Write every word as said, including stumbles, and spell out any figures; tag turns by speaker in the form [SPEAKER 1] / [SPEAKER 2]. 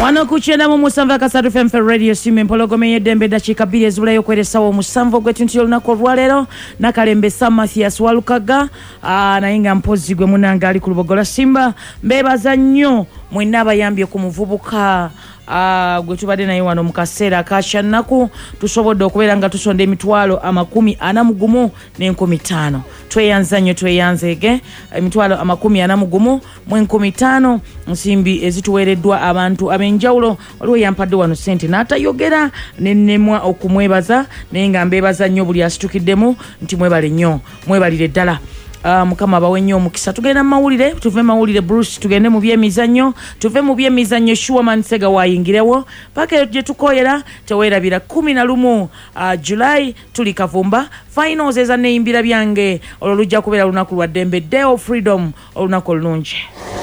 [SPEAKER 1] Wano kuchenda mu musanvu akasatu F M Radio simu mpologome yedembe dakika bbiri ezibula yokweresawo omusanvu gw'etuntu olunaku olwaleero Nakalembe Mathias Walukaga naye nga mpozi gwe munanga ali ku Lubogola Simba mbebaza nnyo mwenna abayambye ku muvubuka Uh, gwe tubadde naye wano mu kaseera kakyannaku tusobodde okubeera nga tusonda emitwalo amakumi ana mu gumu n'enkumi ttaano. Tweyanza nnyo tweyanzeege emitwalo amakumi ana mu gumu mu enkumi ttaano nsimbi ezituweereddwa abantu ab'enjawulo. Waliwo yampadde wano ssente n'atayogera nennemwa okumwebaza naye nga mbeebaza nnyo buli asitukiddemu nti mwebale nnyo mwebalire ddala. Uh, mukama bawe nnyo omukisa. Tugenda mawulire tuve mawulire Bruce tugende mu byemizannyo tuve mu byemizannyo Shuaman Sega wayingirewo paka gye tukoyera teweerabira kumi na lumu uh, July tuli Kavumba finals eza neyimbira byange olwo lujja kubeera lunaku lwa Dembe Day of Freedom olunaku olungi.